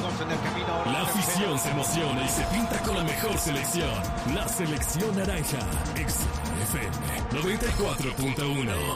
todos en el camino. La afición se emociona y se pinta con la mejor selección. La selección naranja. XFM 94.1.